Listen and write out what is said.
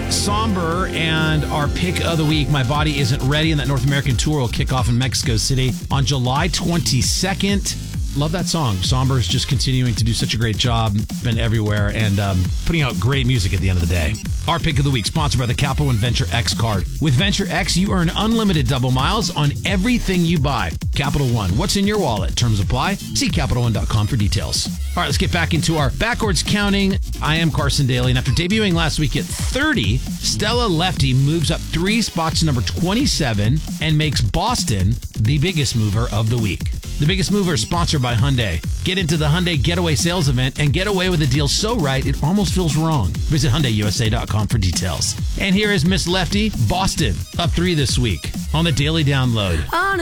Somber and our pick of the week, My Body Isn't Ready, and that North American tour will kick off in Mexico City on July 22nd. Love that song. Somber is just continuing to do such a great job, been everywhere, and putting out great music at the end of the day. Our pick of the week, sponsored by the Capital One Venture X card. With Venture X, you earn unlimited double miles on everything you buy. Capital One, what's in your wallet? Terms apply. See CapitalOne.com for details. All right, let's get back into our backwards counting. I am Carson Daly, and after debuting last week at 30, Stella Lefty moves up 3 spots to number 27 and makes Boston the biggest mover of the week. The Biggest Mover is sponsored by Hyundai. Get into the Hyundai Getaway Sales Event and get away with a deal so right it almost feels wrong. Visit HyundaiUSA.com for details. And here is Miss Lefty, Boston, up 3 this week on the Daily Download.